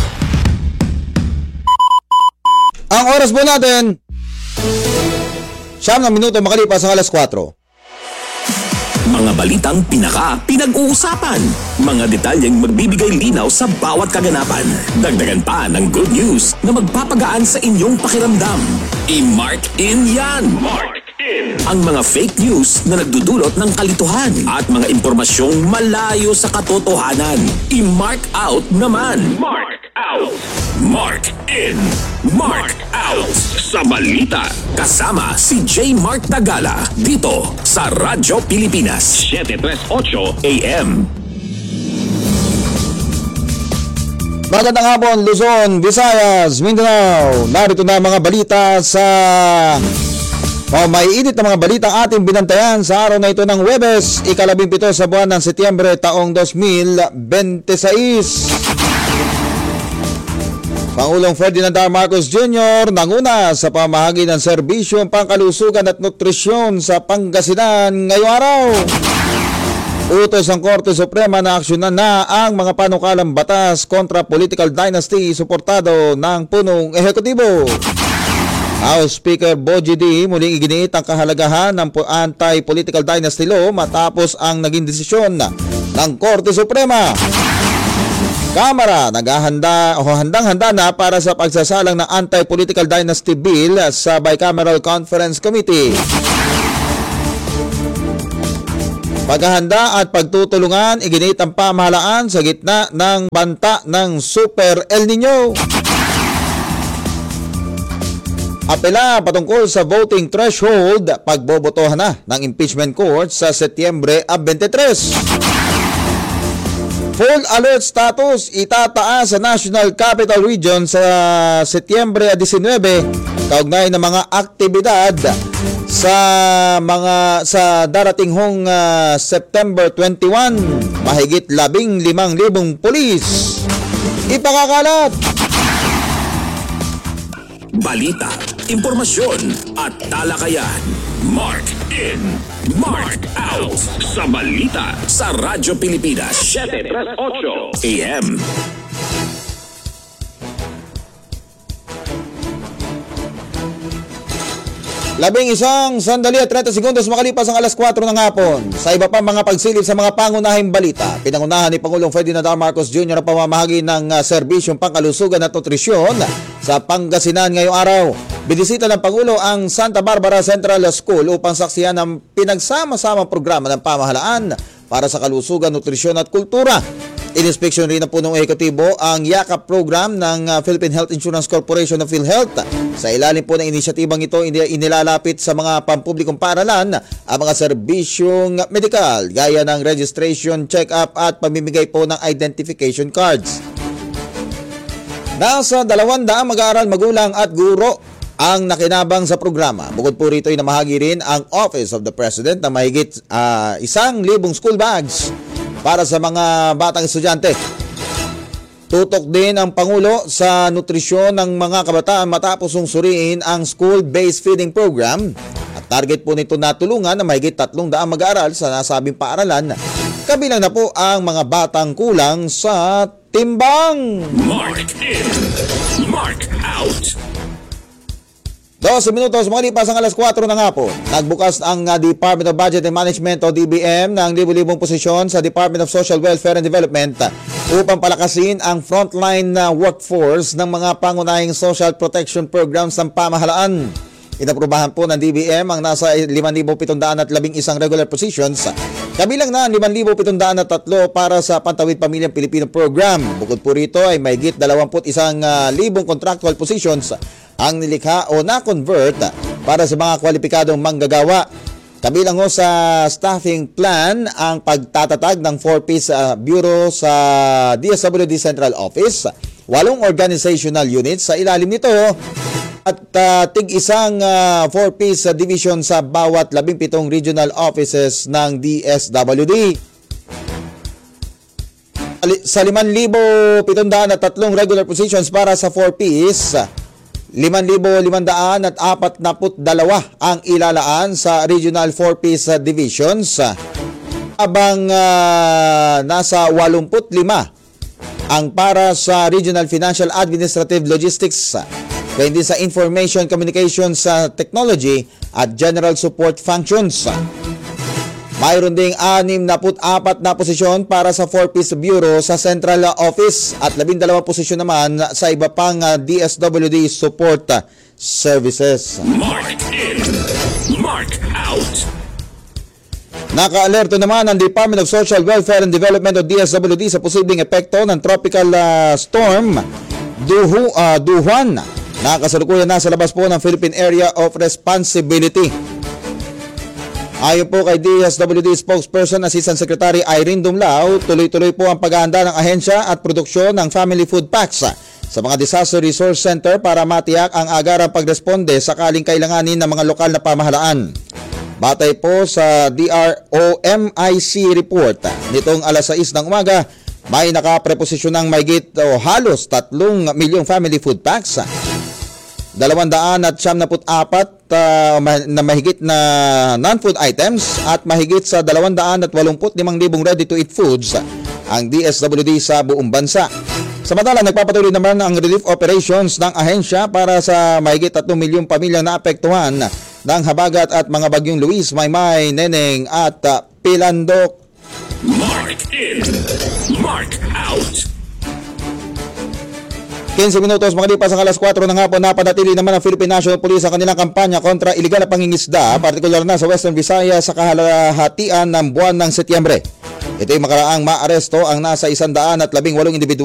Ang oras po natin, 9 minuto makalipas ang alas 4. Mga balitang pinag-uusapan. Mga detalyeng magbibigay linaw sa bawat kaganapan. Dagdagan pa ng good news na magpapagaan sa inyong pakiramdam. I-mark in yan. Mark in. Ang mga fake news na nagdudulot ng kalituhan at mga impormasyong malayo sa katotohanan. I-mark out naman. Mark out. Mark in, Mark out sa balita. Kasama si J. Mark Tagala dito sa Radyo Pilipinas 738 AM. Magandang hapon, Luzon, Visayas, Mindanao. Narito na mga balita sa may init na mga balita ating binantayan sa araw na ito ng Huwebes, ika-17 sa buwan ng Setyembre taong 2026. Pangulong Ferdinand R. Marcos Jr. nanguna sa pamahagi ng serbisyong pangkalusugan at nutrisyon sa Pangasinan ngayong araw. Utos ng Korte Suprema na aksyonan na ang mga panukalang batas kontra political dynasty suportado ng punong ehekutibo. House Speaker Bogie D. muling iginiit ang kahalagahan ng anti-political dynasty law matapos ang naging desisyon ng Korte Suprema. Kamara handang-handa na para sa pagsasalang ng anti-political dynasty bill sa Bicameral Conference Committee. Paghahanda at pagtutulungan, iginiit ang pamahalaan sa gitna ng banta ng Super El Nino. Apela patungkol sa voting threshold, pagbobotohan na ng impeachment court sa Setyembre 23. Full alert status itataas sa National Capital Region sa Setyembre 19 kaugnay ng mga aktibidad sa darating hong September 21. Mahigit 15,000 pulis ipakakalat. Balita, impormasyon at talakayan. Mark in, Mark out sa balita sa Radyo Pilipinas 738 AM. Isang sandali at 30 segundos makalipas ang alas 4 ng hapon. Sa iba pa mga pagsilip sa mga pangunahing balita, pinangunahan ni Pangulong Ferdinand R. Marcos Jr. ang pamamahagi ng serbisyong pangkalusugan at nutrisyon sa Pangasinan ngayong araw. Binisita ng Pangulo ang Santa Barbara Central School upang saksihan ang pinagsama-samang programa ng pamahalaan para sa kalusugan, nutrisyon at kultura. Ininspeksyon rin ng punong ehekutibo ang YAKAP program ng Philippine Health Insurance Corporation of PhilHealth. Sa ilalim po ng inisyatibang ito, inilalapit sa mga pampublikong paaralan ang mga serbisyong medikal gaya ng registration, check-up at pamimigay po ng identification cards. Nasa 200 mag-aaral, magulang at guro ang nakinabang sa programa. Bukod po rito ay namahagi rin ang Office of the President na mahigit 1,000 school bags para sa mga batang estudyante. Tutok din ang Pangulo sa nutrisyon ng mga kabataan matapos suriin ang school-based feeding program. At target po nito na tulungan na mahigit 300 mag-aaral sa nasabing paaralan. Kabilang na po ang mga batang kulang sa timbang. Mark in, Mark out. 12 minutos makalipas ang alas 4 ng hapon. Nagbukas ang Department of Budget and Management o DBM ng libu-libong posisyon sa Department of Social Welfare and Development upang palakasin ang frontline workforce ng mga pangunahing social protection programs ng pamahalaan. Inaprubahan po ng DBM ang nasa 5,711 regular positions, kabilang na 5,703 para sa Pantawid Pamilyang Pilipino Program. Bukod po rito ay mahigit 21,000 contractual positions ang nilikha o na-convert para sa mga kwalipikadong manggagawa. Kabilang ho sa staffing plan ang pagtatatag ng 4-piece bureau sa DSWD Central Office, 8 organizational units sa ilalim nito at tig-isang 4-piece division sa bawat 17 regional offices ng DSWD. Sa 5,703 regular positions para sa 4-piece, 5,542 ang ilalaan sa regional 4-piece divisions, habang nasa 85 ang para sa regional financial administrative logistics, kaya din sa information communications technology at general support functions. Mayroon ding 64 na posisyon para sa 4-piece bureau sa Central Office at 12 posisyon naman sa iba pang DSWD support services. Mark in, Mark out. Naka-alerto naman ang Department of Social Welfare and Development o DSWD sa posibleng epekto ng tropical storm Duhuan na kasalukuyan na sa labas po ng Philippine Area of Responsibility. Ayon po kay DSWD spokesperson Assistant Secretary Irene Dumlao, tuloy-tuloy po ang paghahanda ng ahensya at produksyon ng family food packs sa mga disaster resource center para matiyak ang agarang pagresponde sakaling kailanganin ng mga lokal na pamahalaan. Batay po sa DROMIC report, nitong alas 6 ng umaga, may nakapreposisyon ng mahigit halos 3 milyong family food packs, 274 na mahigit na non-food items at mahigit sa 285,000 ready-to-eat foods ang DSWD sa buong bansa. Samantala, nagpapatuloy naman ang relief operations ng ahensya para sa mahigit 3 milyong pamilyang naapektuhan ng habagat at mga bagyong Luis, Maymay, Neneng at Pilandok. Mark in, mark out. 15 minutos makalipas ang alas 4 ng hapon, napanatili naman ng Philippine National Police ang kanilang kampanya kontra iligal na pangingisda, partikular na sa Western Visayas sa kahalahatian ng buwan ng Setyembre. Ito'y makaraang maaresto ang nasa 118 individual